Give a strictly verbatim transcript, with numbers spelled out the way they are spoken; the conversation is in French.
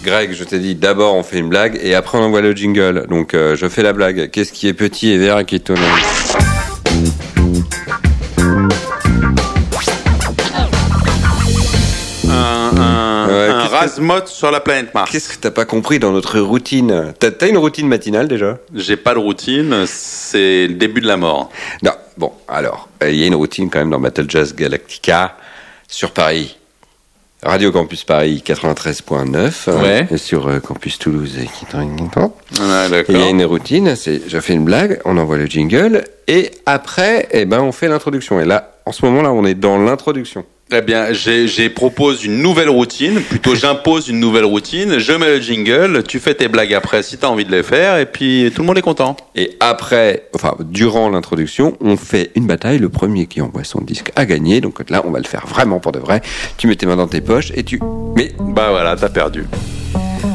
Greg, je t'ai dit, d'abord on fait une blague et après on envoie le jingle. Donc euh, je fais la blague. Qu'est-ce qui est petit et vert et qui est autonome ? Un, un, Ouais, un qu'est-ce que- rase-motte sur la planète Mars. Qu'est-ce que t'as pas compris dans notre routine ? T'as, t'as une routine matinale déjà ? J'ai pas de routine, c'est le début de la mort. Non. Bon, alors, il euh, y a une routine quand même dans Battle Jazz Galactica sur Paris. Radio Campus Paris quatre-vingt-treize neuf Ouais. et sur euh, Campus Toulouse. Et Ouais, il d'accord. y a une routine, c'est je fais une blague, on envoie le jingle et après, eh ben, on fait l'introduction. Et là, en ce moment-là, on est dans l'introduction. Eh bien, j'ai, j'ai propose une nouvelle routine, plutôt j'impose une nouvelle routine, je mets le jingle, tu fais tes blagues après si t'as envie de les faire, et puis tout le monde est content. Et après, enfin, durant l'introduction, on fait une bataille. Le premier qui envoie son disque a gagné. Donc là, on va le faire vraiment pour de vrai. Tu mets tes mains dans tes poches et tu... Mais Bah voilà, t'as perdu.